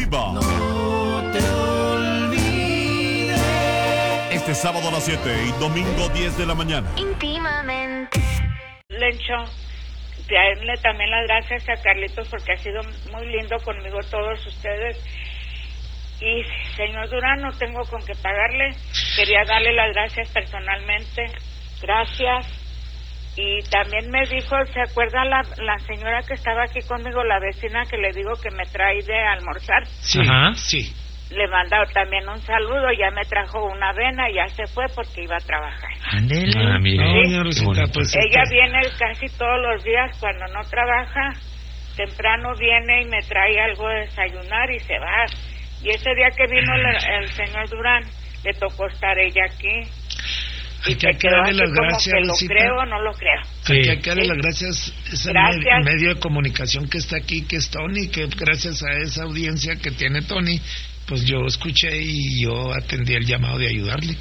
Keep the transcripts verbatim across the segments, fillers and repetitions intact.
Viva. No te olvides. Este sábado a las siete y domingo diez de la mañana. Íntimamente. Lencho, darle también las gracias a Carlitos porque ha sido muy lindo conmigo todos ustedes. Y señor Durán, no tengo con qué pagarle. Quería darle las gracias personalmente. Gracias. Y también me dijo, ¿se acuerda la, la señora que estaba aquí conmigo, la vecina que le digo que me trae de almorzar? Sí, Ajá. sí. Le manda también un saludo, ya me trajo una avena, ya se fue porque iba a trabajar. Ándele. Ah, mire. No, Sí. doña Rosita, pues, Ella este, viene casi todos los días cuando no trabaja, temprano viene y me trae algo de desayunar y se va. Y ese día que vino el, el señor Durán, le tocó estar ella aquí. hay Y que, se hay que quedó darle así las como gracias, que lo Rosita. creo o no lo creo. Hay que, Sí. hay que darle Sí. las gracias. Es el Gracias. medio, medio de comunicación que está aquí, que es Tony, que gracias a esa audiencia que tiene Tony, pues yo escuché y yo atendí el llamado de ayudarle.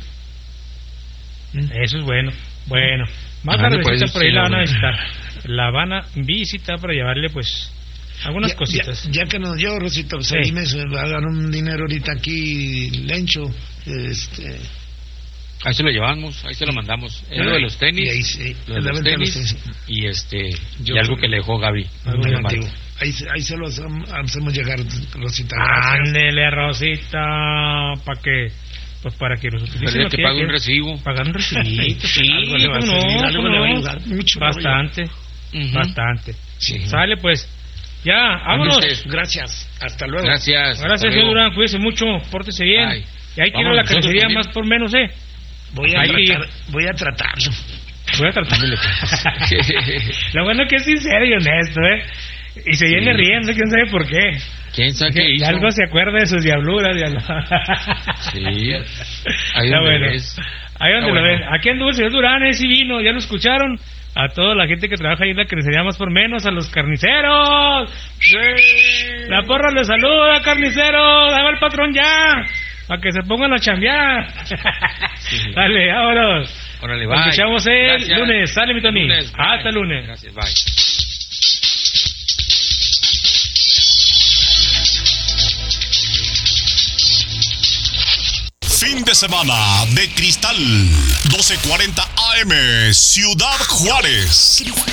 Eso es bueno. Bueno. Más Ándale, tardecita pues, por ahí sí, la van a bueno. visitar. La van a visitar para llevarle, pues, algunas Ya- cositas. Ya, ya que nos dio, Rosita, pues Sí. ahí me se va a dar un dinero ahorita aquí, Lencho. Este, Ahí se lo llevamos, ahí se lo mandamos. Es lo de los tenis, y ahí sí, lo de es la los venta de los tenis tenis. y este Yo y algo creo- que le dejó Gaby. Algo Muy que amable. Digo, ahí, se- ahí se lo hacemos, hacemos llegar, Rosita. Gracias. Ándele, Rosita, para que, pues para que los utilicen. Pero lo que que pague ella un quiera. recibo. Pagar un recibito, sí, Algo le va a cómo servir, no, algo cómo le va a no. ayudar mucho. Bastante, Ujú. bastante. Sí. Sale, pues. Ya, vámonos. ¿Dónde usted? Gracias. Hasta luego. Gracias. hasta Gracias, señor luego. Durán. Cuídese mucho, pórtese bien. Bye. Y hay que ir a Vamos, la nosotros carnicería también. más por menos, ¿eh? Voy a, Hay que tratar, voy a tratarlo. Voy a tratar. pues. Lo bueno es que es sincero y honesto, ¿eh? Y se viene Sí. riendo, quién sabe por qué. ¿Quién sabe qué Y hizo? algo se acuerda de sus diabluras. Ya lo... Sí. Ahí Está donde bueno. ves. Ahí donde Está lo bueno. ven. Aquí anduvo el señor Durán, ese vino, ya lo escucharon. A toda la gente que trabaja ahí en la carnicería más por menos, a los carniceros. La porra les saluda, carniceros. Ahí va el patrón ya. Para que se pongan a chambear. Dale, vámonos. Órale, Nos bye. escuchamos el Gracias. lunes. Sale, mi Tony. Lunes, bye. Hasta el lunes. Gracias, bye. Fin de semana de Cristal. doce cuarenta A M. Ciudad Juárez.